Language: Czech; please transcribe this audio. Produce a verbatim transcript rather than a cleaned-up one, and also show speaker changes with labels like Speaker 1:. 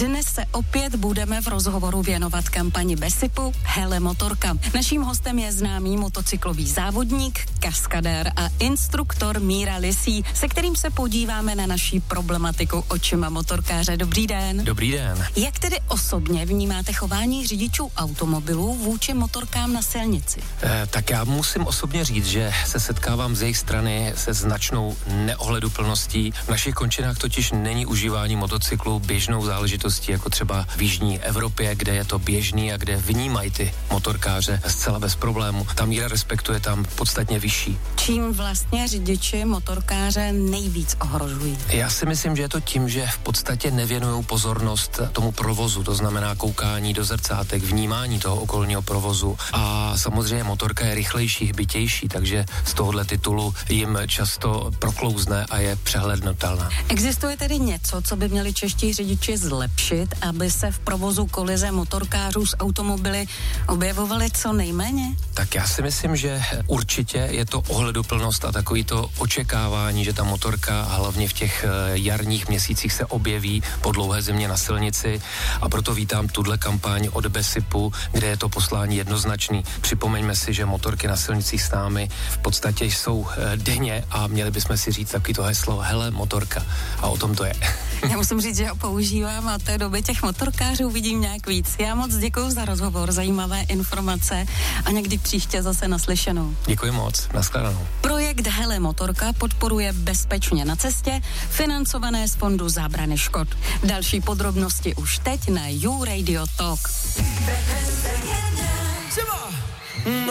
Speaker 1: Dnes se opět budeme v rozhovoru věnovat kampani Besipu Hele motorka. Naším hostem je známý motocyklový závodník, kaskadér a instruktor Míra Lisý, se kterým se podíváme na naší problematiku očima motorkáře. Dobrý den.
Speaker 2: Dobrý den.
Speaker 1: Jak tedy osobně vnímáte chování řidičů automobilů vůči motorkám na silnici?
Speaker 2: E, tak já musím osobně říct, že se setkávám z jejich strany se značnou neohleduplností. V našich končinách totiž není užívání motocyklu běžnou záležitostí, jako třeba v jižní Evropě, kde je to běžný a kde vnímají ty motorkáře zcela bez problému. Ta míra respektu je tam podstatně vyšší.
Speaker 1: Čím vlastně řidiči motorkáře nejvíc ohrožují?
Speaker 2: Já si myslím, že je to tím, že v podstatě nevěnují pozornost tomu provozu, to znamená koukání do zrcátek, vnímání toho okolního provozu. A samozřejmě motorka je rychlejší, hbitější, takže z tohohle titulu jim často proklouzne a je přehlednutelná.
Speaker 1: Existuje tedy něco, co by měli čeští řidiči zlepšit, aby se v provozu kolize motorkářů s automobily objevovaly co nejméně?
Speaker 2: Tak já si myslím, že určitě je to ohleduplnost a takový to očekávání, že ta motorka hlavně v těch jarních měsících se objeví po dlouhé zimě na silnici, a proto vítám tuhle kampaň od Besipu, kde je to poslání jednoznačný. Připomeňme si, že motorky na silnicích s námi v podstatě jsou denně a měli bychom si říct takový to heslo hele motorka, a o tom to je.
Speaker 1: Já musím říct, že ho používám a od té doby těch motorkářů vidím nějak víc. Já moc děkuji za rozhovor, zajímavé informace a někdy příště zase naslyšenou.
Speaker 2: Děkuji moc, nashledanou.
Speaker 1: Projekt Hele motorka podporuje Bezpečně na cestě, financované z Fondu zábrany škod. Další podrobnosti už teď na You Radio Talk.